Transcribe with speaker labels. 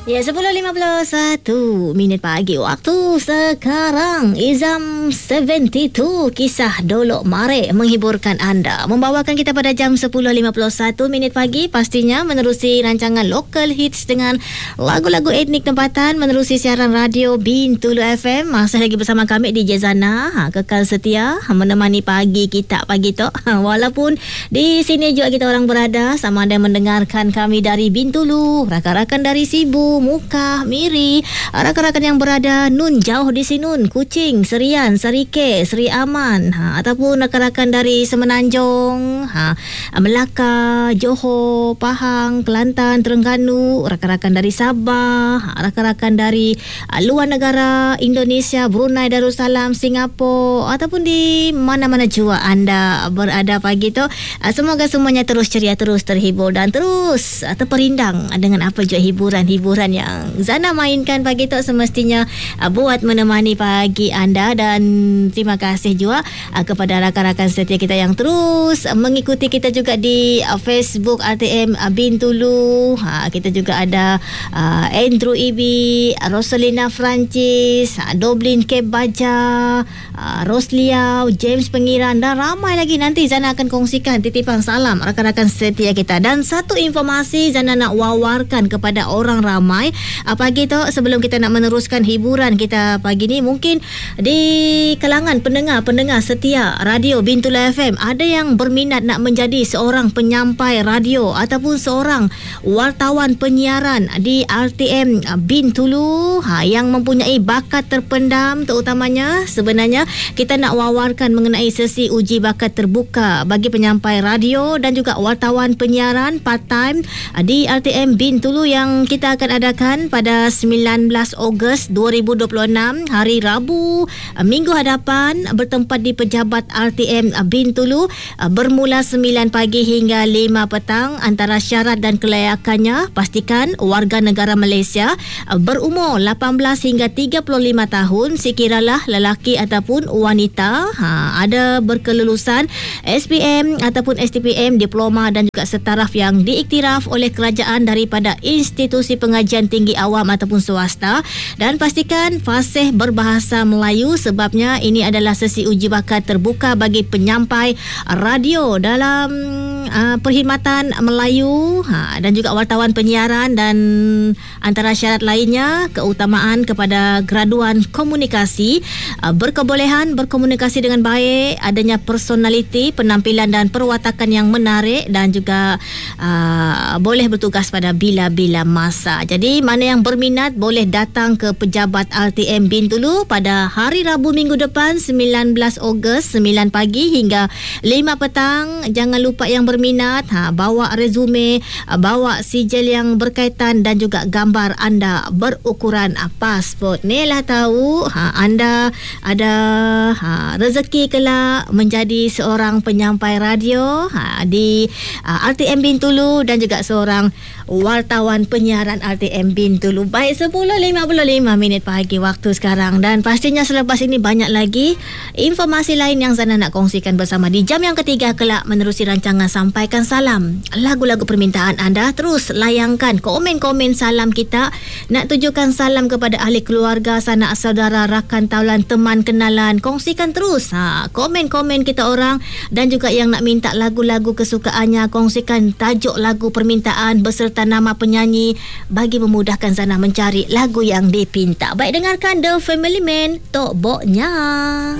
Speaker 1: Ya, 10.51 minit pagi waktu sekarang. Izam 72 kisah Dolok Marek menghiburkan anda, membawakan kita pada jam 10.51 minit pagi, pastinya menerusi rancangan Local Hits dengan lagu-lagu etnik tempatan, menerusi siaran radio Bintulu FM. Masih lagi bersama kami DJ Zana, kekal setia menemani pagi kita pagi tu. Walaupun di sini juga kita orang berada, sama ada mendengarkan kami dari Bintulu, rakan-rakan dari Sibu, Mukah, Miri, rakan-rakan yang berada nun jauh di Sinun, Kuching, Serian, Serike, Seri Aman, ataupun rakan-rakan dari Semenanjung, Melaka, Johor, Pahang, Kelantan, Terengganu, rakan-rakan dari Sabah, rakan-rakan dari luar negara, Indonesia, Brunei Darussalam, Singapura, ataupun di mana-mana jua anda berada pagi tu. Semoga semuanya terus ceria, terus terhibur dan terus terperindang dengan apa jua hiburan-hiburan yang Zana mainkan pagi tu, semestinya buat menemani pagi anda. Dan terima kasih juga kepada rakan-rakan setia kita yang terus mengikuti kita juga di Facebook RTM Bintulu. Kita juga ada Andrew Ibi, Rosalina Francis, Doblin Keb Baja, Rosliau, James Pengiran, dan ramai lagi. Nanti Zana akan kongsikan titipan salam rakan-rakan setia kita. Dan satu informasi Zana nak wawarkan kepada orang ramai pagi tu, sebelum kita nak meneruskan hiburan kita pagi ni. Mungkin di kalangan pendengar setia radio Bintulu FM ada yang berminat nak menjadi seorang penyampai radio ataupun seorang wartawan penyiaran di RTM Bintulu, yang mempunyai bakat terpendam. Terutamanya sebenarnya kita nak wawarkan mengenai sesi uji bakat terbuka bagi penyampai radio dan juga wartawan penyiaran part time di RTM Bintulu yang kita akan adakan pada 19 Ogos 2026, hari Rabu minggu hadapan, bertempat di pejabat RTM Bintulu, bermula 9 pagi hingga 5 petang. Antara syarat dan kelayakannya, pastikan warga negara Malaysia, berumur 18 hingga 35 tahun, sekiralah lelaki ataupun wanita, ada berkelulusan SPM ataupun STPM, diploma dan juga setaraf yang diiktiraf oleh kerajaan daripada institusi pengajian tinggi awam ataupun swasta, dan pastikan fasih berbahasa Melayu sebabnya ini adalah sesi uji bakat terbuka bagi penyampai radio dalam perkhidmatan Melayu dan juga wartawan penyiaran. Dan antara syarat lainnya, keutamaan kepada graduan komunikasi, berkebolehan berkomunikasi dengan baik, adanya personaliti, penampilan dan perwatakan yang menarik, dan juga boleh bertugas pada bila-bila masa. Jadi mana yang berminat boleh datang ke pejabat RTM Bintulu pada hari Rabu minggu depan 19 Ogos 9 pagi hingga 5 petang. Jangan lupa yang berminat bawa resume, bawa sijil yang berkaitan dan juga gambar anda berukuran pasport. Nilah tahu anda ada rezeki kelak menjadi seorang penyampai radio di RTM Bintulu dan juga seorang wartawan penyiaran RTM Bintulu. Baik, 10.55 minit pagi waktu sekarang, dan pastinya selepas ini banyak lagi informasi lain yang Zana nak kongsikan bersama di jam yang ketiga kelak, menerusi rancangan Sampaikan Salam. Lagu-lagu permintaan anda, terus layangkan komen-komen salam kita. Nak tujukan salam kepada ahli keluarga, sanak saudara, rakan taulan, teman kenalan, kongsikan terus komen-komen kita orang. Dan juga yang nak minta lagu-lagu kesukaannya, kongsikan tajuk lagu permintaan beserta nama penyanyi bagi memudahkan Zana mencari lagu yang dipinta. Baik, dengarkan The Family Man, Tok Boknya.